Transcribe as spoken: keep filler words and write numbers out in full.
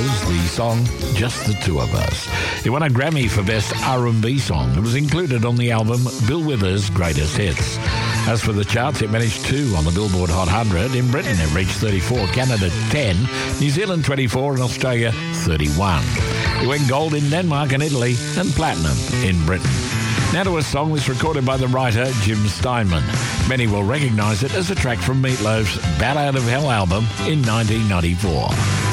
Brothers, the song Just the Two of Us. It won a Grammy for Best R and B Song. It was included on the album Bill Withers' Greatest Hits. As for the charts, it managed two on the Billboard Hot one hundred. In Britain, it reached thirty-four, Canada ten, New Zealand twenty-four, and Australia thirty-one. It went gold in Denmark and Italy, and platinum in Britain. Now to a song that's recorded by the writer Jim Steinman. Many will recognise it as a track from Meat Loaf's Bat Out of Hell album in nineteen ninety-four.